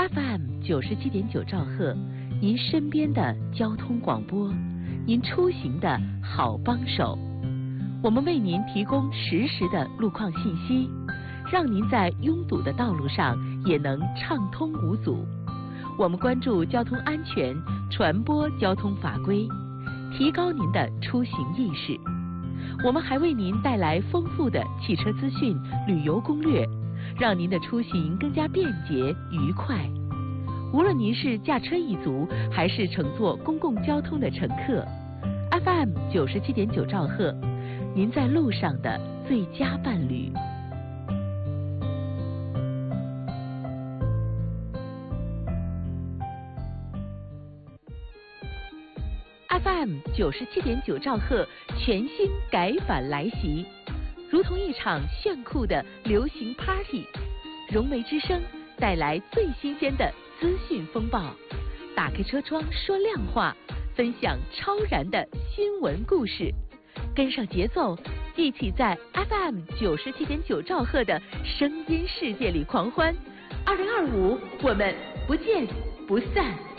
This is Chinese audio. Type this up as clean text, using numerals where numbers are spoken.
FM 97.9兆赫，您身边的交通广播，您出行的好帮手。我们为您提供实时的路况信息，让您在拥堵的道路上也能畅通无阻。我们关注交通安全，传播交通法规，提高您的出行意识。我们还为您带来丰富的汽车资讯、旅游攻略，让您的出行更加便捷愉快。无论您是驾车一族，还是乘坐公共交通的乘客， FM 97.9兆赫，您在路上的最佳伴侣。FM 97.9兆赫全新改版来袭，如同一场炫酷的流行 Party， 融媒之声带来最新鲜的资讯风暴，打开车窗说亮话，分享超燃的新闻故事，跟上节奏，一起在 FM 97.9兆赫的声音世界里狂欢。2025，我们不见不散。